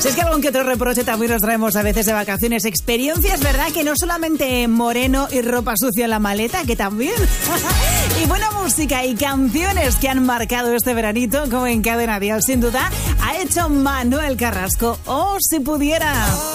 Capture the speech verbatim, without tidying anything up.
Si es que algún que otro reproche también nos traemos a veces de vacaciones. Experiencias, ¿verdad? Que no solamente moreno y ropa sucia en la maleta, que también. Y buena música y canciones que han marcado este veranito, como en Cadena Dial, sin duda, ha hecho Manuel Carrasco. ¡Oh, si pudiera!